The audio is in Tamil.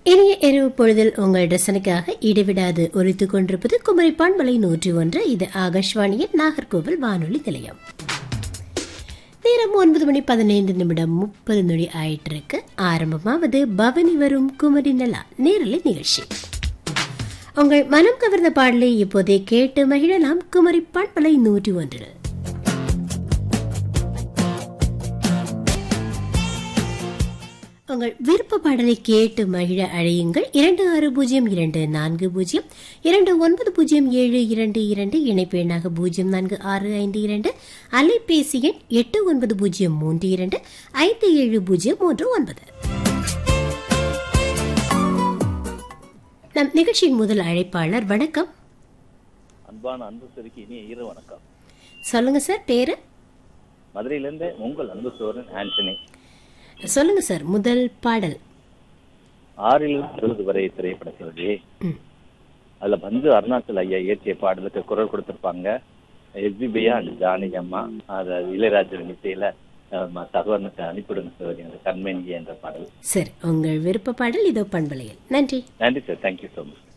இனிய இரவு பொழுதில் உங்கள் ரசனைக்காக இடைவிடாது ஒலித்துக் கொண்டிருப்பது குமரி பண்பலை 101. இது ஆகாஷ்வாணியின் நாகர்கோவில் வானொலி நிலையம். நேரம் 9:15 ஆயிட்டிருக்கு. ஆரம்பமாவது பவனி வரும் குமரி நிலா நேரலை நிகழ்ச்சி. உங்கள் மனம் கவர்ந்த பாடலை இப்போதே கேட்டு மகிழலாம். குமரி பண்பலை 101. உங்கள் விருப்ப பாடலை கேட்டு மகிழ அழையுங்கள். 260240 290722 இணைப்பு எண்ணாக 0465 அலைபேசி எண் 8903 5703 நம் நிகழ்ச்சியின் முதல் அழைப்பாளர். வணக்கம். அன்பான அன்பு சருக்கு இனிய இரவு வணக்கம். சொல்லுங்க சார், பேரு? மதுரையிலிருந்து உங்கள் அன்பு சோழன் ஆண்டனி. சொல்லுங்க சார், முதல் பாடல். 6 வரை திரைப்படத்தில் அதுல வந்து அருணாச்சல் ஐயா இயற்றிய பாடலுக்கு குரல் கொடுத்திருப்பாங்க எஸ்பிபியா அண்ட் ஜானகி அம்மா. அது இளையராஜன் இசையில சகோதரனுக்கு அனுப்பிவிடுங்க கண்மணி என்ற பாடல். சரி, உங்கள் விருப்ப பாடல் இதோ பண்பலையில். நன்றி. நன்றி சார், தேங்க்யூ ஸோ மச்.